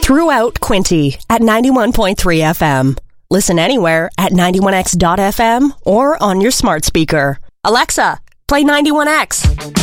Throughout Quinte at 91.3 FM. Listen anywhere at 91x.fm or on your smart speaker. Alexa, play 91X.